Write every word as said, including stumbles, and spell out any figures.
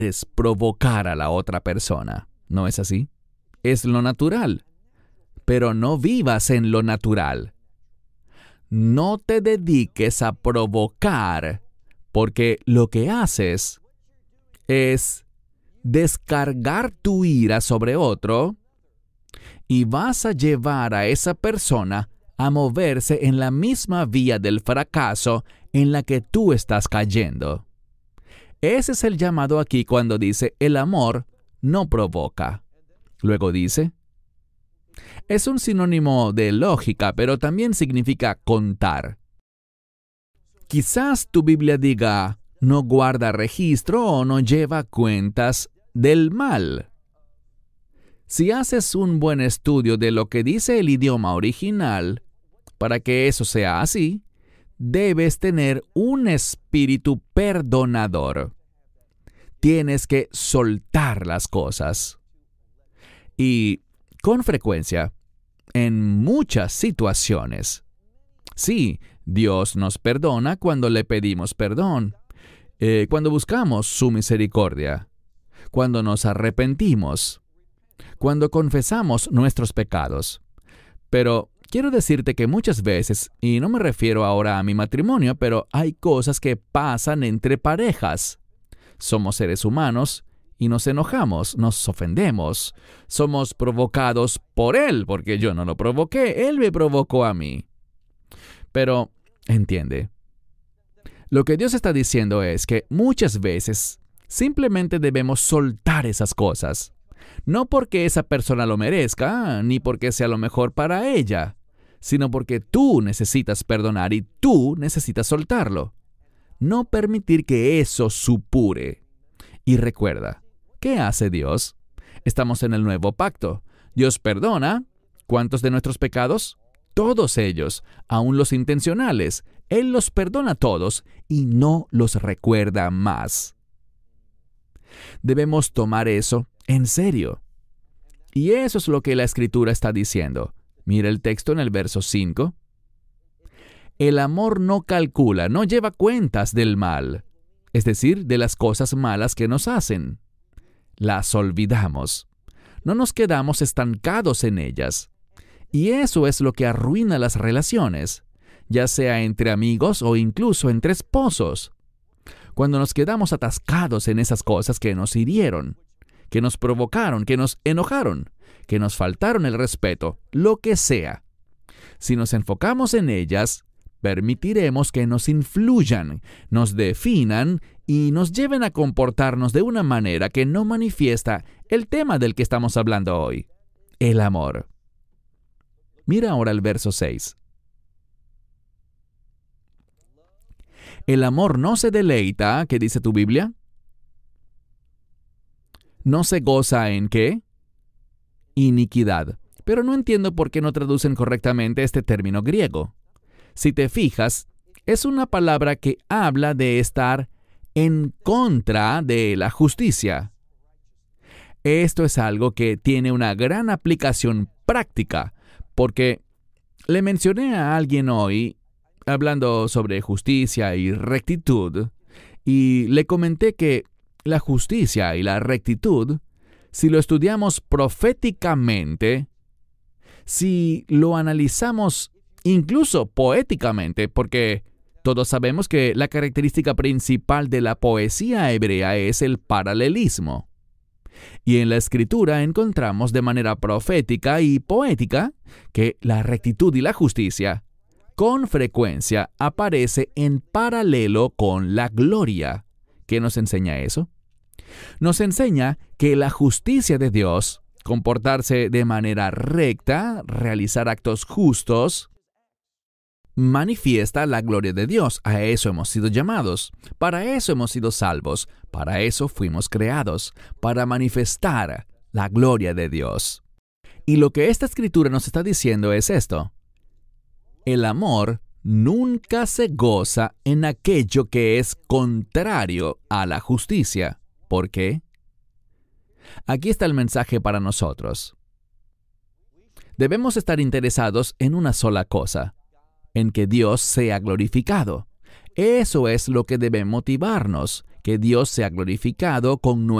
es provocar a la otra persona. ¿No es así? Es lo natural. Pero no vivas en lo natural. No te dediques a provocar, porque lo que haces es descargar tu ira sobre otro y vas a llevar a esa persona a moverse en la misma vía del fracaso en la que tú estás cayendo. Ese es el llamado aquí cuando dice el amor no provoca. Luego dice, es un sinónimo de lógica, pero también significa contar. Quizás tu Biblia diga, no guarda registro o no lleva cuentas del mal. Si haces un buen estudio de lo que dice el idioma original, para que eso sea así, debes tener un espíritu perdonador. Tienes que soltar las cosas. Y con frecuencia, en muchas situaciones, sí, Dios nos perdona cuando le pedimos perdón, eh, cuando buscamos su misericordia, cuando nos arrepentimos, cuando confesamos nuestros pecados. Pero quiero decirte que muchas veces, y no me refiero ahora a mi matrimonio, pero hay cosas que pasan entre parejas. Somos seres humanos y nos enojamos, nos ofendemos. Somos provocados por él, porque yo no lo provoqué, él me provocó a mí. Pero, entiende, lo que Dios está diciendo es que muchas veces simplemente debemos soltar esas cosas. No porque esa persona lo merezca, ni porque sea lo mejor para ella, sino porque tú necesitas perdonar y tú necesitas soltarlo. No permitir que eso supure. Y recuerda, ¿qué hace Dios? Estamos en el nuevo pacto. Dios perdona. ¿Cuántos de nuestros pecados? Todos ellos, aun los intencionales. Él los perdona todos y no los recuerda más. Debemos tomar eso en serio. Y eso es lo que la Escritura está diciendo. Mira el texto en el verso cinco. El amor no calcula, no lleva cuentas del mal, es decir, de las cosas malas que nos hacen. Las olvidamos. No nos quedamos estancados en ellas. Y eso es lo que arruina las relaciones, ya sea entre amigos o incluso entre esposos. Cuando nos quedamos atascados en esas cosas que nos hirieron, que nos provocaron, que nos enojaron, que nos faltaron el respeto, lo que sea. Si nos enfocamos en ellas, permitiremos que nos influyan, nos definan y nos lleven a comportarnos de una manera que no manifiesta el tema del que estamos hablando hoy, el amor. Mira ahora el verso seis. El amor no se deleita, ¿qué dice tu Biblia? ¿No se goza en qué? Iniquidad. Pero no entiendo por qué no traducen correctamente este término griego. Si te fijas, es una palabra que habla de estar en contra de la justicia. Esto es algo que tiene una gran aplicación práctica, porque le mencioné a alguien hoy, hablando sobre justicia y rectitud, y le comenté que la justicia y la rectitud, si lo estudiamos proféticamente, si lo analizamos incluso poéticamente, porque todos sabemos que la característica principal de la poesía hebrea es el paralelismo. Y en la Escritura encontramos de manera profética y poética que la rectitud y la justicia con frecuencia aparece en paralelo con la gloria. ¿Qué nos enseña eso? Nos enseña que la justicia de Dios, comportarse de manera recta, realizar actos justos, manifiesta la gloria de Dios. A eso hemos sido llamados. Para eso hemos sido salvos. Para eso fuimos creados. Para manifestar la gloria de Dios. Y lo que esta Escritura nos está diciendo es esto. El amor nunca se goza en aquello que es contrario a la justicia. ¿Por qué? Aquí está el mensaje para nosotros. Debemos estar interesados en una sola cosa, en que Dios sea glorificado. Eso es lo que debe motivarnos, que Dios sea glorificado con